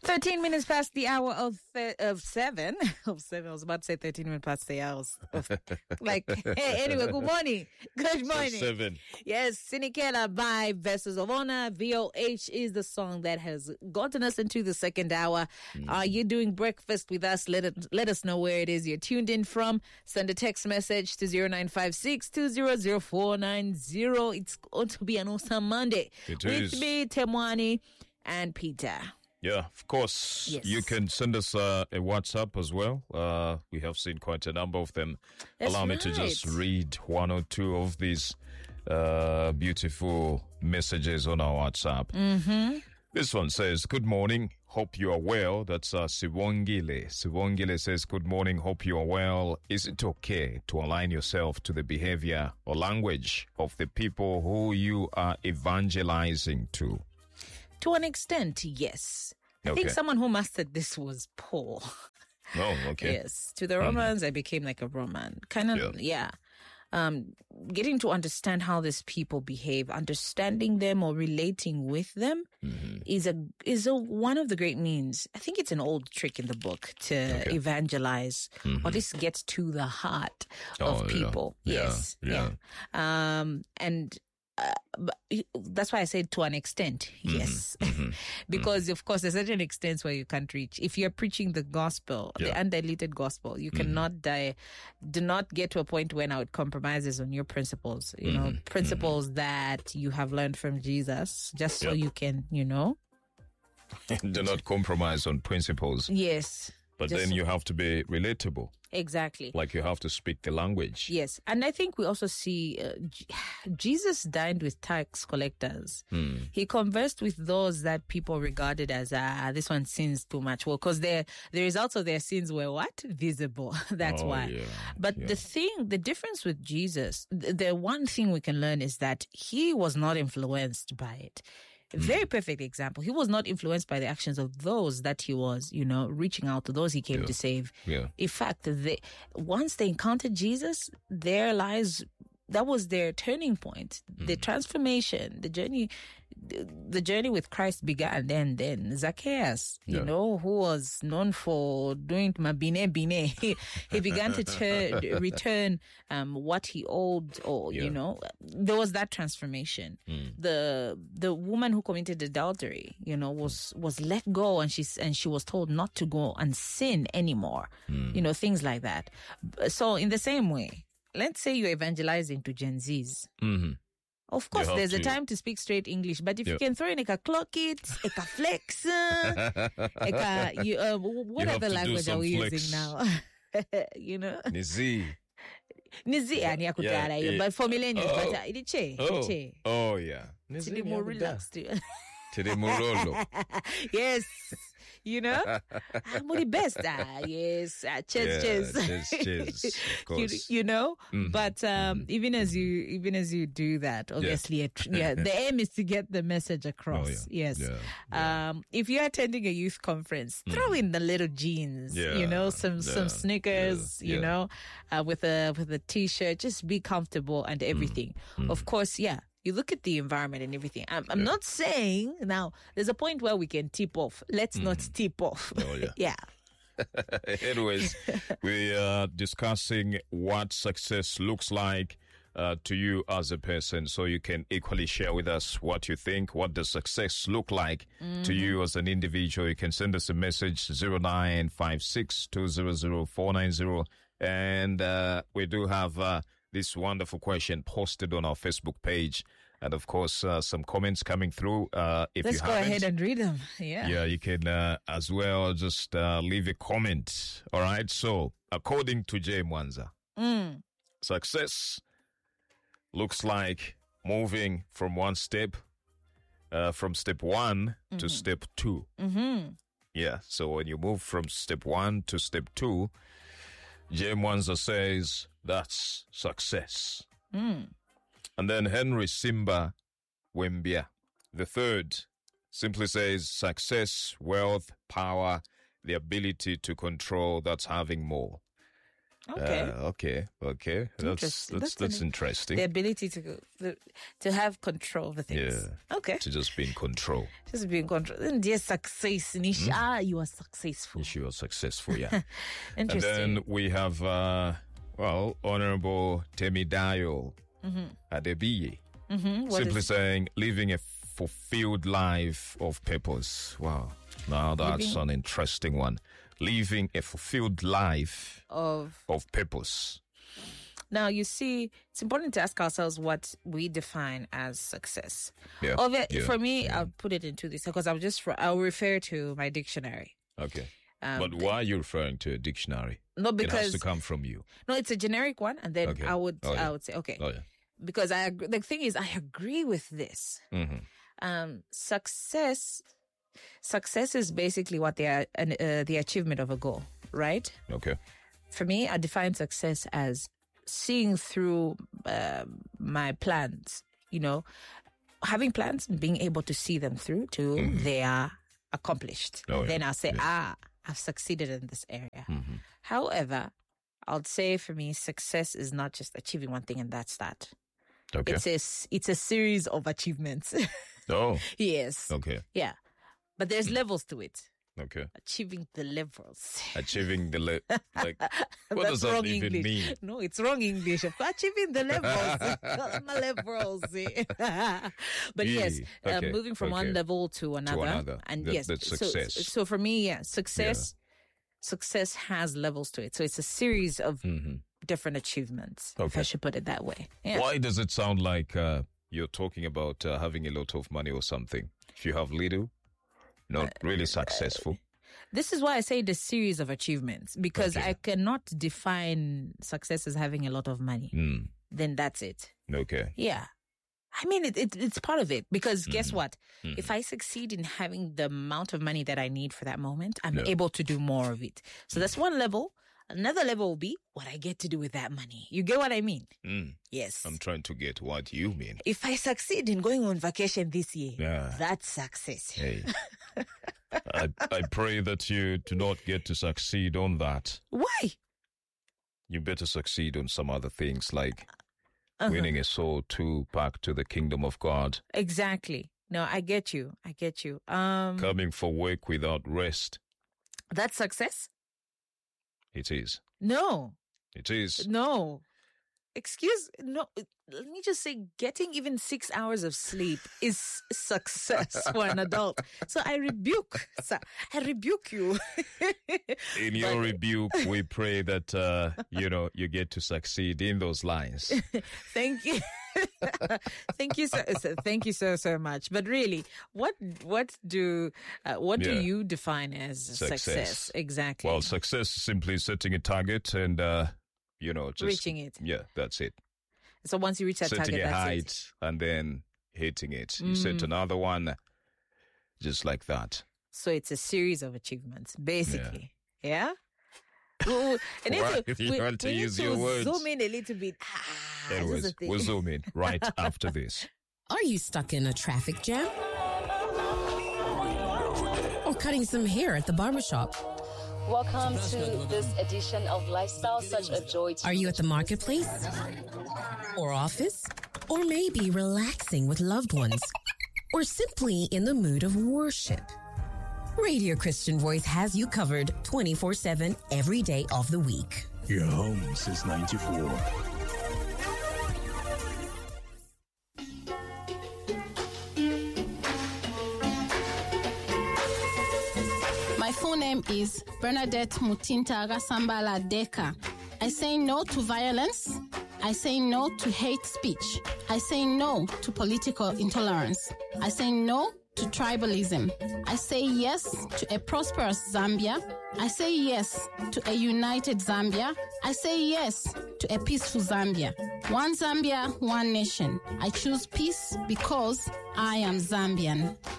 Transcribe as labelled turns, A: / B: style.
A: 13 minutes past the hour of 7. Of 7. I was about to say 13 minutes past the hours. Anyway, good morning. Good morning.
B: 7.
A: Yes, Sinikela by Vessels of Honor. VOH is the song that has gotten us into the second hour. Are you doing breakfast with us? Let us know where it is you're tuned in from. Send a text message to 0956 200 490. It's going to be an awesome Monday.
B: It
A: with
B: is.
A: me, Temwani, and Peter.
B: Yeah, of course.
A: Yes.
B: You can send us a WhatsApp as well. We have seen quite a number of them.
A: That's
B: Allow me to just read one or two of these beautiful messages on our WhatsApp.
A: Mm-hmm.
B: This one says, good morning, hope you are well. That's Sibongile. Sibongile says, good morning, hope you are well. Is it okay to align yourself to the behavior or language of the people who you are evangelizing to?
A: To an extent, yes. I think someone who mastered this was Paul.
B: Oh, okay.
A: Yes. To the Romans, I became like a Roman. Kind of, yeah. Getting to understand how these people behave, understanding them or relating with them is a one of the great means. I think it's an old trick in the book to evangelize or just get to the heart of people. Yes. Yeah. And that's why I said to an extent, yes. Because, of course, there's certain extents where you can't reach. If you're preaching the gospel, the undiluted gospel, you cannot do not get to a point where now it compromises on your principles, principles that you have learned from Jesus, just so you can,
B: Do not compromise on principles.
A: Yes.
B: But then you have to be relatable.
A: Exactly.
B: Like you have to speak the language.
A: Yes. And I think we also see Jesus dined with tax collectors. He conversed with those that people regarded as, this one sins too much. Well, because the results of their sins were what? Visible. That's why.
B: Yeah,
A: but the difference with Jesus, the one thing we can learn is that he was not influenced by it. Very perfect example. He was not influenced by the actions of those that he was, reaching out to, those he came to save. Yeah. In fact, once they encountered Jesus, their lives, that was their turning point. The transformation, the journey with Christ began then. Zacchaeus, who was known for doing mabine, he began to return what he owed, or there was that transformation. The woman who committed adultery, was let go, and she was told not to go and sin anymore. Things like that. So in the same way, let's say you're evangelizing to Gen Zs. Of course, there's a time to speak straight English, but if you can throw in a clock it, a flex, whatever language are we using now?
B: Nizi.
A: Nizi, but for millennials, but it's
B: Oh, yeah.
A: Nizi more relaxed.
B: Morolo.
A: Yes. I'm the best. Yes. Cheers.
B: Of course.
A: But even as you do that, obviously, the aim is to get the message across.
B: Oh, yeah.
A: Yes.
B: Yeah.
A: If you're attending a youth conference, throw in the little jeans. Some sneakers. With a t-shirt. Just be comfortable and everything. Of course, you look at the environment and everything. I'm not saying now there's a point where we can tip off. Let's not tip off.
B: Oh, yeah. Anyways, we are discussing what success looks like to you as a person. So you can equally share with us what you think. What does success look like to you as an individual? You can send us a message 0956 200 490. And we do have this wonderful question posted on our Facebook page. And of course, some comments coming through.
A: Let's go ahead and read them.
B: Yeah, you can as well just leave a comment. All right. So according to Jay Mwanza, success looks like moving from one step, from step 1 to step 2. Yeah. So when you move from step 1 to step 2, Jay Mwanza says that's success. And then Henry Simba Wembia, the third, simply says success, wealth, power, the ability to control, that's having more.
A: Okay.
B: Okay. That's interesting.
A: The ability to have control over things.
B: Yeah.
A: Okay.
B: To just be in control.
A: Just be in control. And yes, success. You are successful.
B: Yes, you are successful, yeah.
A: Interesting.
B: And then we have, Honorable Temidayo Adebiyi. Simply saying, living a fulfilled life of purpose. Wow. Now that's an interesting one. Living a fulfilled life of purpose.
A: Now, you see, it's important to ask ourselves what we define as success.
B: Yeah.
A: For me, I'll put it into this because I'll refer to my dictionary.
B: Okay. But why are you referring to a dictionary?
A: No, because
B: it has to come from you.
A: No, it's a generic one, and then I would say okay.
B: Oh, yeah.
A: Because the thing is, I agree with this. Success is basically what the achievement of a goal, right?
B: Okay.
A: For me, I define success as seeing through my plans. Having plans and being able to see them through till they are accomplished.
B: Oh, yeah.
A: Then I'll say, I've succeeded in this area. However, I'll say for me, success is not just achieving one thing and that's that.
B: Okay.
A: It's a series of achievements.
B: Oh.
A: Yes.
B: Okay.
A: Yeah. But there's levels to it.
B: Okay.
A: Achieving the levels.
B: Achieving the what does that even mean?
A: No, it's wrong English. Achieving the levels. My levels. But yes, moving from one level to another. And yes,
B: that's success.
A: So for me, success has levels to it. So it's a series of different achievements, if I should put it that way. Yeah.
B: Why does it sound like you're talking about having a lot of money or something? If you have little, not really successful.
A: This is why I say the series of achievements, because I cannot define success as having a lot of money. Then that's it.
B: Okay.
A: Yeah. I mean, it's part of it, because guess what? If I succeed in having the amount of money that I need for that moment, I'm able to do more of it. So that's one level. Another level will be what I get to do with that money. You get what I mean? Yes.
B: I'm trying to get what you mean.
A: If I succeed in going on vacation this year, that's success.
B: Hey, I pray that you do not get to succeed on that.
A: Why?
B: You better succeed on some other things like winning a soul back to the kingdom of God.
A: Exactly. No, I get you.
B: Coming for work without rest.
A: That's success?
B: It is.
A: No.
B: It is.
A: No. No. Let me just say, getting even 6 hours of sleep is success for an adult. So I rebuke you.
B: In your rebuke, we pray that, you get to succeed in those lines.
A: Thank you. Thank you so much. But really, what do you define as success? Exactly.
B: Well, success is simply setting a target and, just
A: reaching it.
B: Yeah, that's it.
A: So once you reach that target,
B: setting a
A: that's
B: height
A: it.
B: And then hitting it. You set another one, just like that.
A: So it's a series of achievements, basically. Yeah. We
B: want to use your words.
A: Zoom in a little bit.
B: Anyways, we'll zoom in right after this.
C: Are you stuck in a traffic jam? Or cutting some hair at the barbershop?
D: Welcome to this edition of Lifestyle, such a joy to
C: Are you at the marketplace? Or office? Or maybe relaxing with loved ones? Or simply in the mood of worship? Radio Christian Voice has you covered 24/7 every day of the week.
E: Your home since 94.
F: My full name is Bernadette Mutinta Rasambala Deka. I say no to violence. I say no to hate speech. I say no to political intolerance. I say no to tribalism. I say yes to a prosperous Zambia. I say yes to a united Zambia. I say yes to a peaceful Zambia. One Zambia, one nation. I choose peace because I am Zambian.